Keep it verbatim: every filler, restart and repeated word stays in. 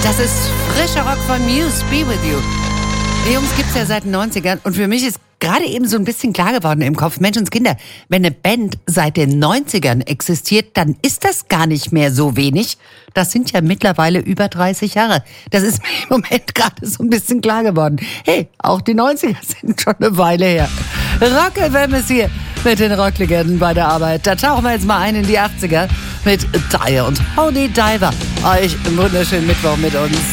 Das ist frischer Rock von Muse, Be With You. Die Jungs gibt's ja seit den neunzigern und für mich ist gerade eben so ein bisschen klar geworden im Kopf, Menschenskinder, wenn eine Band seit den neunzigern existiert, dann ist das gar nicht mehr so wenig. Das sind ja mittlerweile über dreißig Jahre. Das ist mir im Moment gerade so ein bisschen klar geworden. Hey, auch die neunziger sind schon eine Weile her. Rock F M ist hier mit den Rocklegenden bei der Arbeit. Da tauchen wir jetzt mal ein in die achtziger mit Dire und Holy Diver. Euch einen wunderschönen Mittwoch mit uns.